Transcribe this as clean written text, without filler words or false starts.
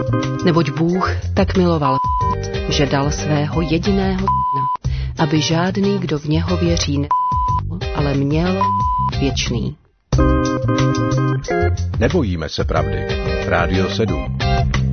Neboť Bůh tak miloval, že dal svého jediného syna, aby žádný, kdo v něho věří, ale měl věčný. Nebojíme se pravdy. Rádio 7.